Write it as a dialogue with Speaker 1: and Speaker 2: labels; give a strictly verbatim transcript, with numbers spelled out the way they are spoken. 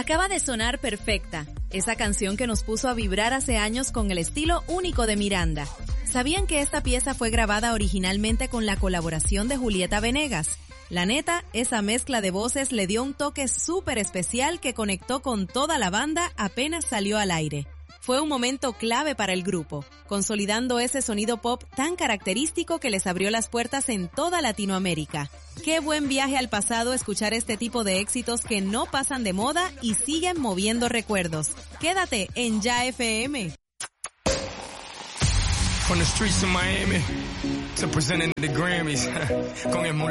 Speaker 1: Acaba de sonar Perfecta, esa canción que nos puso a vibrar hace años con el estilo único de Miranda. ¿Sabían que esta pieza fue grabada originalmente con la colaboración de Julieta Venegas? La neta, esa mezcla de voces le dio un toque súper especial que conectó con toda la banda apenas salió al aire. Fue un momento clave para el grupo, consolidando ese sonido pop tan característico que les abrió las puertas en toda Latinoamérica. Qué buen viaje al pasado escuchar este tipo de éxitos que no pasan de moda y siguen moviendo recuerdos. Quédate en Ya F M.
Speaker 2: From the streets of Miami to presenting the Grammys con el